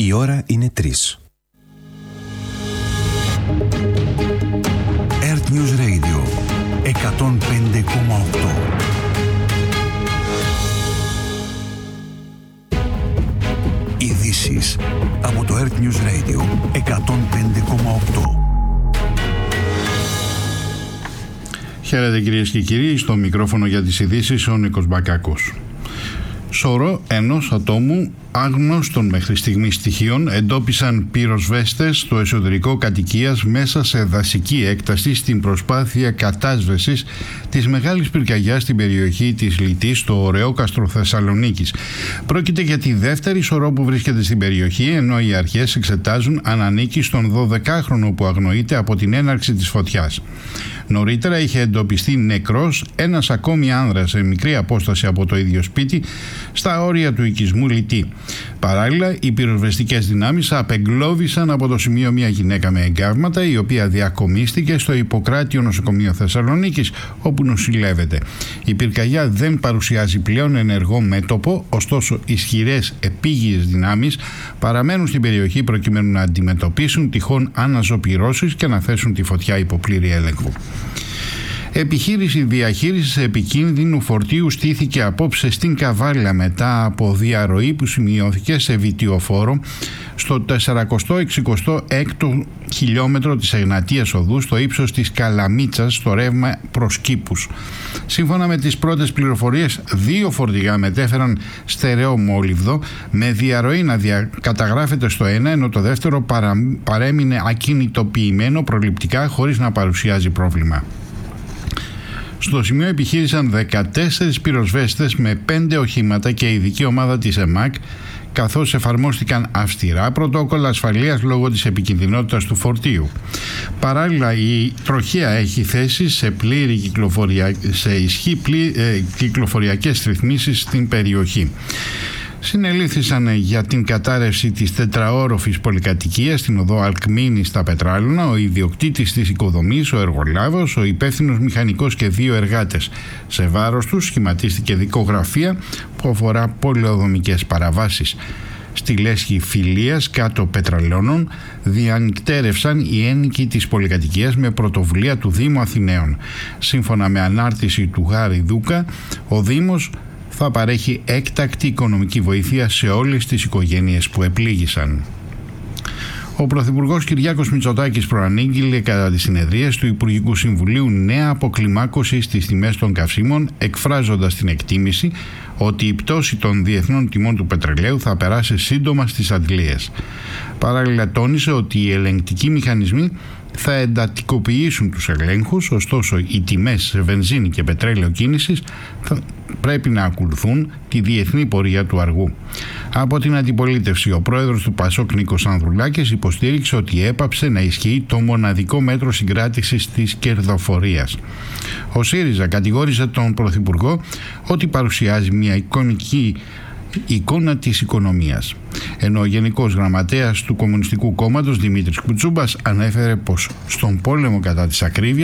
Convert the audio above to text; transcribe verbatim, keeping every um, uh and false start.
Η ώρα είναι τρεις. Earth News Radio εκατόν πέντε κόμμα οκτώ. Ειδήσεις από το Earth News Radio εκατόν πέντε κόμμα οκτώ. Χαίρετε κυρίες και κύριοι, στο μικρόφωνο για τις ειδήσεις ο Νίκος Μπακάκος. Σωρό ενός ατόμου άγνωστων μέχρι στιγμή στοιχείων εντόπισαν πυροσβέστες στο εσωτερικό κατοικίας μέσα σε δασική έκταση στην προσπάθεια κατάσβεσης της μεγάλης πυρκαγιάς στην περιοχή της Λυτής στο Ωρεόκαστρο Θεσσαλονίκης. Πρόκειται για τη δεύτερη σωρό που βρίσκεται στην περιοχή, ενώ οι αρχές εξετάζουν αν ανήκει στον δωδεκάχρονο που αγνοείται από την έναρξη της φωτιάς. Νωρίτερα είχε εντοπιστεί νεκρός ένας ακόμη άνδρας σε μικρή απόσταση από το ίδιο σπίτι στα όρια του οικισμού Λυτή. Παράλληλα, οι πυροσβεστικές δυνάμεις απεγκλώβησαν από το σημείο μια γυναίκα με εγκάβματα, η οποία διακομίστηκε στο Ιπποκράτιο Νοσοκομείο Θεσσαλονίκης, όπου νοσηλεύεται. Η πυρκαγιά δεν παρουσιάζει πλέον ενεργό μέτωπο, ωστόσο ισχυρές επίγειες δυνάμεις παραμένουν στην περιοχή προκειμένου να αντιμετωπίσουν τυχόν αναζωπυρώσεις και να θέσουν τη φωτιά υπό πλήρη έλεγχο. Επιχείρηση διαχείρισης επικίνδυνου φορτίου στήθηκε απόψε στην Καβάλα μετά από διαρροή που σημειώθηκε σε βιτιοφόρο στο τετρακόσια εξήντα έξι χιλιόμετρο της Εγνατίας Οδού στο ύψος της Καλαμίτσας στο ρεύμα προς Κήπους. Σύμφωνα με τις πρώτες πληροφορίες, δύο φορτηγά μετέφεραν στερεό μόλιβδο με διαρροή να δια... καταγράφεται στο ένα, ενώ το δεύτερο παρα... παρέμεινε ακινητοποιημένο προληπτικά χωρίς να παρουσιάζει πρόβλημα. Στο σημείο επιχείρησαν δεκατέσσερις πυροσβέστες με πέντε οχήματα και ειδική ομάδα της ΕΜΑΚ, καθώς εφαρμόστηκαν αυστηρά πρωτόκολλα ασφαλείας λόγω της επικινδυνότητας του φορτίου. Παράλληλα, η τροχέα έχει θέσει σε, πλήρη κυκλοφορια... σε ισχύ πλή... ε, κυκλοφοριακές ρυθμίσεις στην περιοχή. Συνελήφθησαν για την κατάρρευση της τετραόροφης πολυκατοικίας στην οδό Αλκμίνη στα Πετράλωνα ο ιδιοκτήτης της οικοδομής, ο εργολάβος, ο υπεύθυνος μηχανικός και δύο εργάτες. Σε βάρος τους σχηματίστηκε δικογραφία που αφορά πολεοδομικές παραβάσεις. Στη λέσχη Φιλίας κάτω Πετραλώνων διανυκτέρευσαν οι ένοικοι της πολυκατοικίας με πρωτοβουλία του Δήμου Αθηναίων. Σύμφωνα με ανάρτηση του Γάρη Δούκα, ο Δήμος θα παρέχει έκτακτη οικονομική βοήθεια σε όλες τις οικογένειες που επλήγησαν. Ο Πρωθυπουργός Κυριάκος Μητσοτάκης προανήγγειλε κατά τις συνεδρίες του Υπουργικού Συμβουλίου νέα αποκλιμάκωση στις τιμές των καυσίμων, εκφράζοντας την εκτίμηση ότι η πτώση των διεθνών τιμών του πετρελαίου θα περάσει σύντομα στις αντλίες. Παράλληλα τόνισε ότι οι ελεγκτικοί μηχανισμοί θα εντατικοποιήσουν τους ελέγχους, ωστόσο οι τιμές σε βενζίνη και πετρέλαιο κίνησης θα πρέπει να ακολουθούν τη διεθνή πορεία του αργού. Από την αντιπολίτευση, ο πρόεδρος του ΠΑΣΟΚ Νίκος Ανδρουλάκης υποστήριξε ότι έπαψε να ισχύει το μοναδικό μέτρο συγκράτησης της κερδοφορίας. Ο ΣΥΡΙΖΑ κατηγόρησε τον Πρωθυπουργό ότι παρουσιάζει μια εικονική εικόνα της οικονομίας, ενώ ο Γενικός Γραμματέας του Κομμουνιστικού Κόμματος Δημήτρης Κουτσούμπας ανέφερε πως στον πόλεμο κατά της ακρίβειας